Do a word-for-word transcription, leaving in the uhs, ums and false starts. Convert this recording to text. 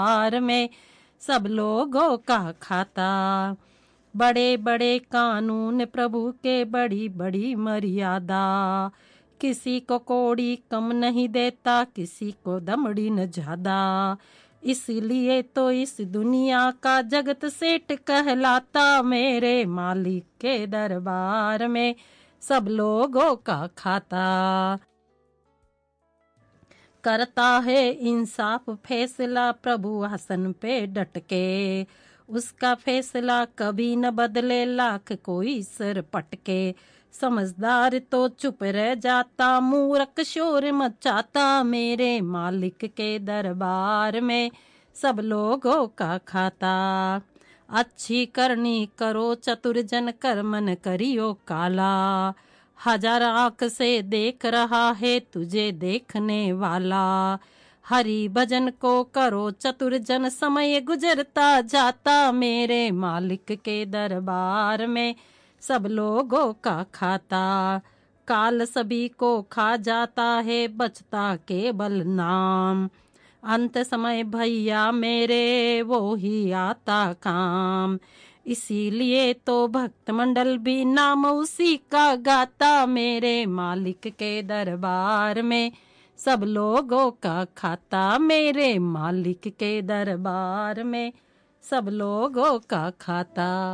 दरबार में सब लोगों का खाता। बड़े बड़े कानून प्रभु के, बड़ी बड़ी मर्यादा, किसी को कौड़ी कम नहीं देता, किसी को दमड़ी न ज्यादा। इसलिए तो इस दुनिया का जगत सेठ कहलाता, मेरे मालिक के दरबार में सब लोगों का खाता। करता है इंसाफ फैसला प्रभु आसन पे डट के, उसका फैसला कभी न बदले लाख कोई सर पटके। समझदार तो चुप रह जाता, मूर्ख शोर मचाता, मेरे मालिक के दरबार में सब लोगों का खाता। अच्छी करनी करो चतुर जन, कर मन करियो काला, हजार आंख से देख रहा है तुझे देखने वाला। हरि भजन को करो चतुर जन, समय गुजरता जाता, मेरे मालिक के दरबार में सब लोगों का खाता। काल सभी को खा जाता है, बचता केवल नाम, अंत समय भैया मेरे वो ही आता काम। इसीलिए तो भक्त मंडल भी नाम उसी का गाता, मेरे मालिक के दरबार में सब लोगों का खाता। मेरे मालिक के दरबार में सब लोगों का खाता।